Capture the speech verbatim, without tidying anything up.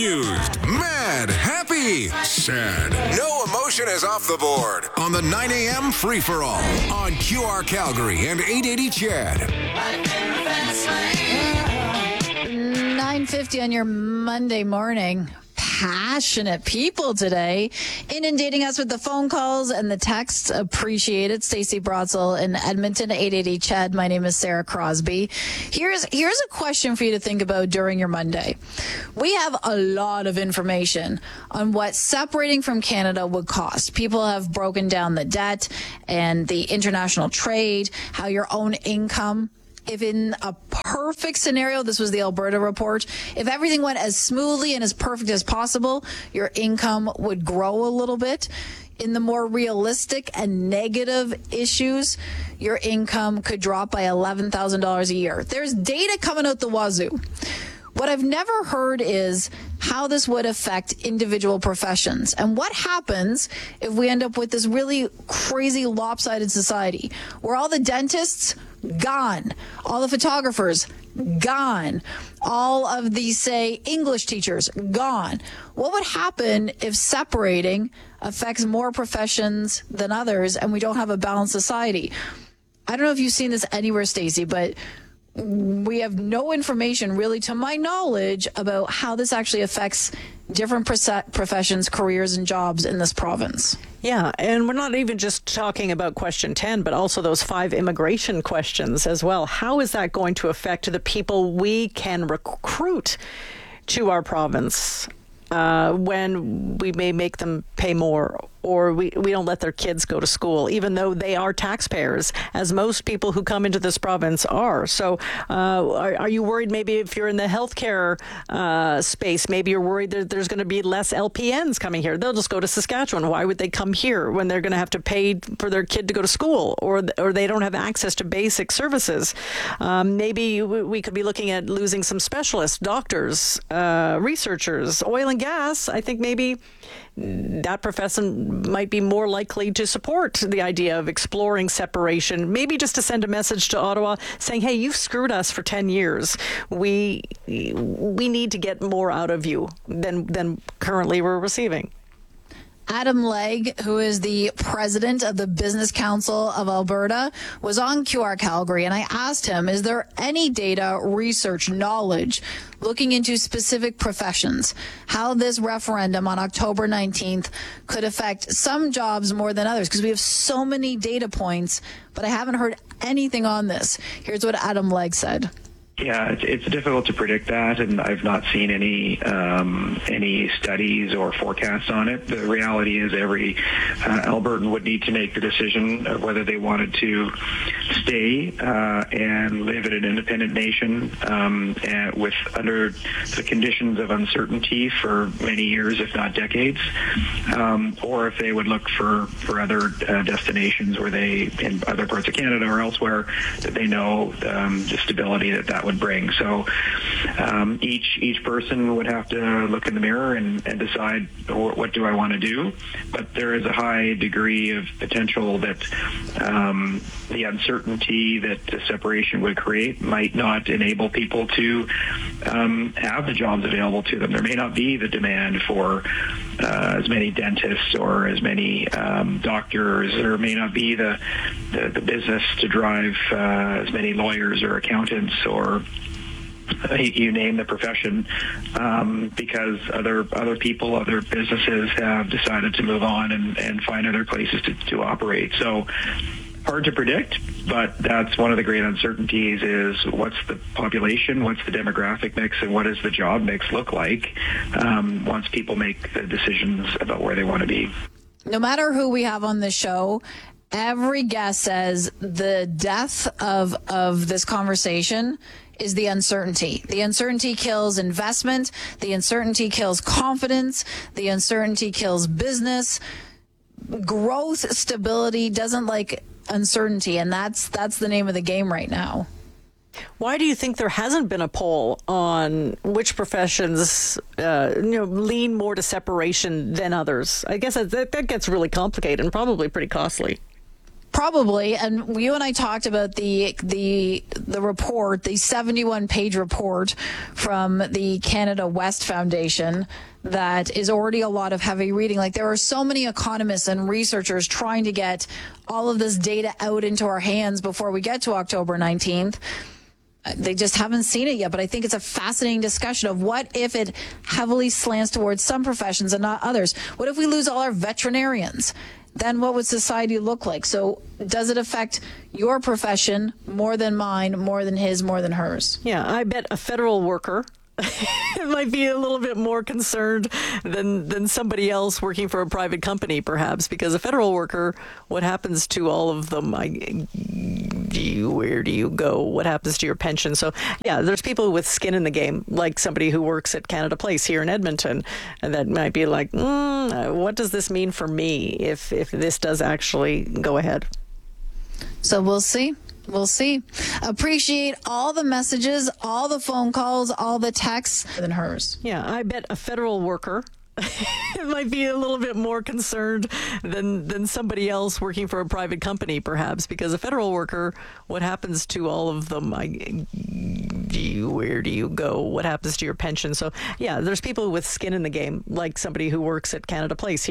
Amused, mad, happy, sad. No emotion is off the board on the nine a.m. free-for-all on Q R Calgary and eight eighty C H E D. nine fifty on your Monday morning. Passionate people today, inundating us with the phone calls and the texts. Appreciate it. Stacey Brotzel in Edmonton, eight eighty C H E D. My name is Sarah Crosby. Here's here's a question for you to think about during your Monday. We have a lot of information on what separating from Canada would cost. People have broken down the debt and the international trade, how your own income. If in a perfect scenario, this was the Alberta report, if everything went as smoothly and as perfect as possible, your income would grow a little bit. In the more realistic and negative issues, your income could drop by eleven thousand dollars a year. There's data coming out the wazoo. What I've never heard is how this would affect individual professions and what happens if we end up with this really crazy lopsided society where all the dentists gone, all the photographers gone, all of the, say, English teachers gone. What would happen if separating affects more professions than others and we don't have a balanced society? I don't know if you've seen this anywhere, Stacey, but we have no information, really, to my knowledge, about how this actually affects different professions, careers, and jobs in this province. Yeah, and we're not even just talking about question ten, but also those five immigration questions as well. How is that going to affect the people we can recruit to our province uh, when we may make them pay more, or we, we don't let their kids go to school, even though they are taxpayers, as most people who come into this province are. So uh, are, are you worried maybe if you're in the healthcare uh, space, maybe you're worried that there's going to be less L P Ns coming here? They'll just go to Saskatchewan. Why would they come here when they're going to have to pay for their kid to go to school, or or they don't have access to basic services? Um, maybe we could be looking at losing some specialists, doctors, uh, researchers, oil and gas. I think maybe that profession might be more likely to support the idea of exploring separation, maybe just to send a message to Ottawa saying, hey, you've screwed us for ten years. We we need to get more out of you than, than currently we're receiving. Adam Legg, who is the president of the Business Council of Alberta, was on Q R Calgary, and I asked him, is there any data, research, knowledge looking into specific professions, how this referendum on October nineteenth could affect some jobs more than others? Because we have so many data points, but I haven't heard anything on this. Here's what Adam Legg said. Yeah, it's, it's difficult to predict that, and I've not seen any um, any studies or forecasts on it. The reality is every uh, Albertan would need to make the decision of whether they wanted to stay uh, and live in an independent nation um, and with under the conditions of uncertainty for many years, if not decades, um, or if they would look for, for other uh, destinations where they, in other parts of Canada or elsewhere, that they know um, the stability that that would bring. So um, each each person would have to look in the mirror and, and decide, what do I want to do? But there is a high degree of potential that um, the uncertainty that the separation would create might not enable people to um, have the jobs available to them. There may not be the demand for uh, as many dentists or as many um, doctors. There may not be the, the, the business to drive uh, as many lawyers or accountants or you name the profession, um, because other other people, other businesses have decided to move on and, and find other places to, to operate. So hard to predict, but that's one of the great uncertainties is what's the population, what's the demographic mix, and what does the job mix look like um, once people make the decisions about where they want to be. No matter who we have on this show, every guest says the death of of this conversation is the uncertainty. The uncertainty kills investment. The uncertainty kills confidence. The uncertainty kills business. Growth, stability doesn't like uncertainty, and that's that's the name of the game right now. Why do you think there hasn't been a poll on which professions uh, you know, lean more to separation than others? I guess that, that gets really complicated and probably pretty costly. Probably, and you and I talked about the the the report, the seventy-one page report from the Canada West Foundation that is already a lot of heavy reading. Like, there are so many economists and researchers trying to get all of this data out into our hands before we get to October nineteenth. They just haven't seen it yet, but I think it's a fascinating discussion of what if it heavily slants towards some professions and not others. What if we lose all our veterinarians? Then what would society look like? So does it affect your profession more than mine, more than his, more than hers? Yeah, I bet a federal worker might be a little bit more concerned than than somebody else working for a private company, perhaps, because a federal worker, what happens to all of them? I, do you, where do you go? What happens to your pension? So, yeah, there's people with skin in the game, like somebody who works at Canada Place here in Edmonton, and that might be like, mm, what does this mean for me if if this does actually go ahead? So we'll see. We'll see. Appreciate all the messages, all the phone calls, all the texts than hers. Yeah, I bet a federal worker might be a little bit more concerned than than somebody else working for a private company, perhaps, because a federal worker, what happens to all of them? I, do you, where do you go? What happens to your pension? So, yeah, there's people with skin in the game, like somebody who works at Canada Place here.